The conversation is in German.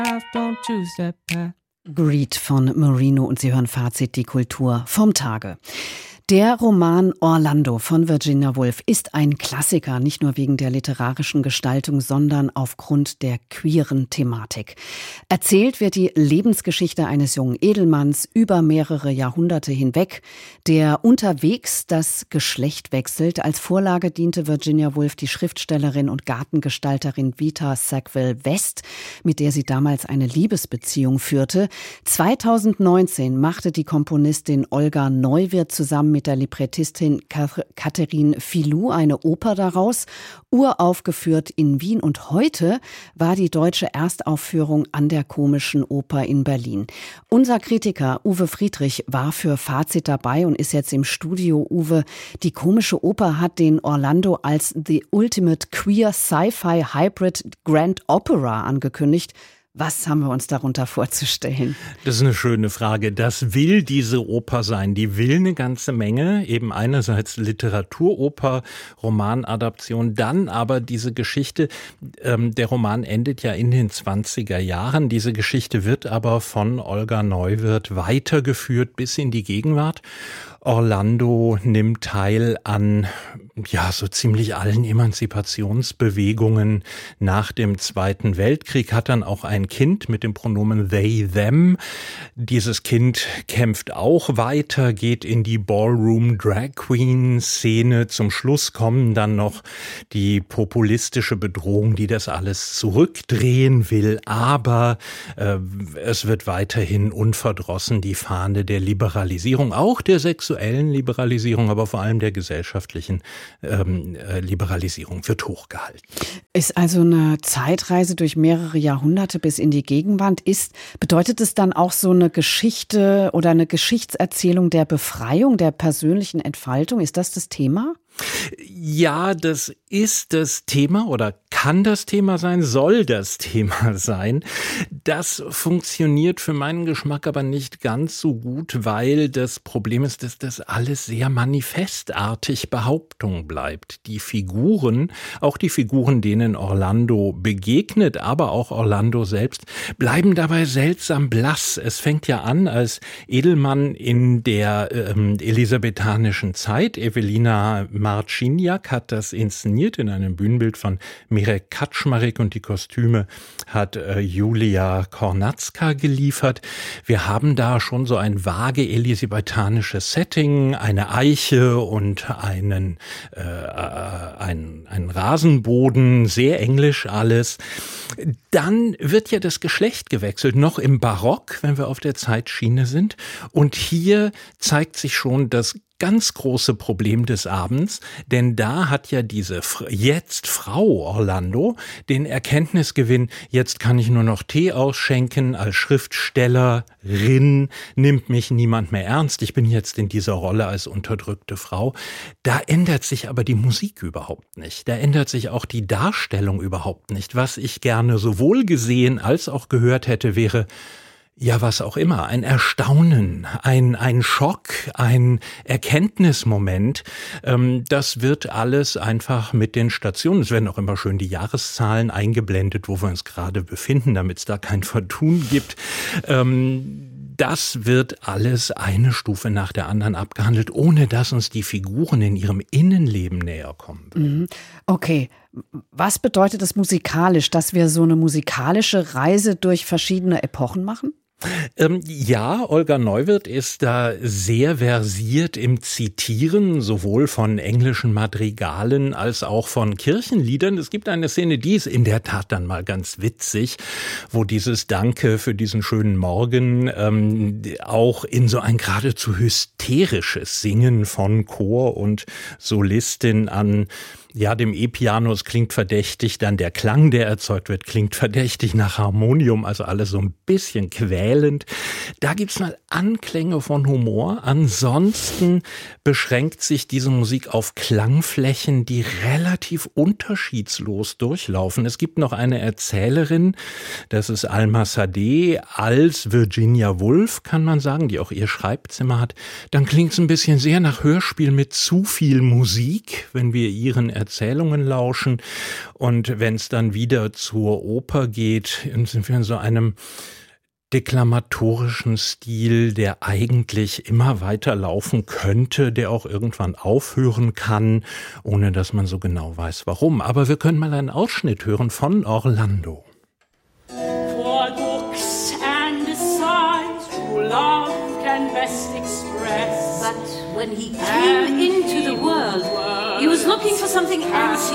don't choose that path. Greed von Marino und Sie hören Fazit, die Kultur vom Tage. Der Roman Orlando von Virginia Woolf ist ein Klassiker, nicht nur wegen der literarischen Gestaltung, sondern aufgrund der queeren Thematik. Erzählt wird die Lebensgeschichte eines jungen Edelmanns über mehrere Jahrhunderte hinweg, der unterwegs das Geschlecht wechselt. Als Vorlage diente Virginia Woolf die Schriftstellerin und Gartengestalterin Vita Sackville-West, mit der sie damals eine Liebesbeziehung führte. 2019 machte die Komponistin Olga Neuwirth zusammen mit der Librettistin Catherine Filou eine Oper daraus, uraufgeführt in Wien, und heute war die deutsche Erstaufführung an der Komischen Oper in Berlin. Unser Kritiker Uwe Friedrich war für Fazit dabei und ist jetzt im Studio. Uwe, die Komische Oper hat den Orlando als The Ultimate Queer Sci-Fi Hybrid Grand Opera angekündigt. Was haben wir uns darunter vorzustellen? Das ist eine schöne Frage. Das will diese Oper sein. Die will eine ganze Menge. Eben einerseits Literaturoper, Romanadaption, dann aber diese Geschichte. Der Roman endet ja in den 20er Jahren. Diese Geschichte wird aber von Olga Neuwirth weitergeführt bis in die Gegenwart. Orlando nimmt teil an, ja, so ziemlich allen Emanzipationsbewegungen nach dem Zweiten Weltkrieg, hat dann auch ein Kind mit dem Pronomen they, them. Dieses Kind kämpft auch weiter, geht in die Ballroom-Drag-Queen-Szene. Zum Schluss kommen dann noch die populistische Bedrohung, die das alles zurückdrehen will, aber es wird weiterhin unverdrossen die Fahne der Liberalisierung, auch der sexuellen Liberalisierung, aber vor allem der gesellschaftlichen Liberalisierung wird hochgehalten. Ist also eine Zeitreise durch mehrere Jahrhunderte bis in die Gegenwart. Bedeutet es dann auch so eine Geschichte oder eine Geschichtserzählung der Befreiung, der persönlichen Entfaltung? Ist das das Thema? Ja, das ist das Thema oder kann das Thema sein, soll das Thema sein. Das funktioniert für meinen Geschmack aber nicht ganz so gut, weil das Problem ist, dass das alles sehr manifestartig Behauptung bleibt. Die Figuren, auch die Figuren, denen Orlando begegnet, aber auch Orlando selbst, bleiben dabei seltsam blass. Es fängt ja an als Edelmann in der elisabethanischen Zeit. Ewelina Marciniak hat das inszeniert in einem Bühnenbild von Mirek Kaczmarek und die Kostüme hat Julia Kornacka geliefert. Wir haben da schon so ein vage elisabethanisches Setting, eine Eiche und einen Rasenboden, sehr englisch alles. Dann wird ja das Geschlecht gewechselt, noch im Barock, wenn wir auf der Zeitschiene sind. Und hier zeigt sich schon das ganz große Problem des Abends, denn da hat ja diese jetzt Frau Orlando den Erkenntnisgewinn, jetzt kann ich nur noch Tee ausschenken, als Schriftstellerin nimmt mich niemand mehr ernst, ich bin jetzt in dieser Rolle als unterdrückte Frau. Da ändert sich aber die Musik überhaupt nicht, da ändert sich auch die Darstellung überhaupt nicht. Was ich gerne sowohl gesehen als auch gehört hätte, wäre ja, was auch immer, ein Erstaunen, ein Schock, ein Erkenntnismoment, das wird alles einfach mit den Stationen. Es werden auch immer schön die Jahreszahlen eingeblendet, wo wir uns gerade befinden, damit es da kein Vertun gibt. Das wird alles eine Stufe nach der anderen abgehandelt, ohne dass uns die Figuren in ihrem Innenleben näher kommen. Okay. Was bedeutet das musikalisch, dass wir so eine musikalische Reise durch verschiedene Epochen machen? Ja, Olga Neuwirth ist da sehr versiert im Zitieren, sowohl von englischen Madrigalen als auch von Kirchenliedern. Es gibt eine Szene, die ist in der Tat dann mal ganz witzig, wo dieses Danke für diesen schönen Morgen auch in so ein geradezu hysterisches Singen von Chor und Solistin an dem E-Piano, es klingt verdächtig, dann der Klang, der erzeugt wird, klingt verdächtig nach Harmonium, also alles so ein bisschen quälend. Da gibt's mal Anklänge von Humor. Ansonsten beschränkt sich diese Musik auf Klangflächen, die relativ unterschiedslos durchlaufen. Es gibt noch eine Erzählerin, das ist Alma Sadeh, als Virginia Woolf, kann man sagen, die auch ihr Schreibzimmer hat. Dann klingt's ein bisschen sehr nach Hörspiel mit zu viel Musik, wenn wir ihren Erzählungen lauschen. Und wenn es dann wieder zur Oper geht, sind wir in so einem deklamatorischen Stil, der eigentlich immer weiter laufen könnte, der auch irgendwann aufhören kann, ohne dass man so genau weiß, warum. Aber wir können mal einen Ausschnitt hören von Orlando. For looks and sighs true love can best express. But when he came into the world, he was looking for something else.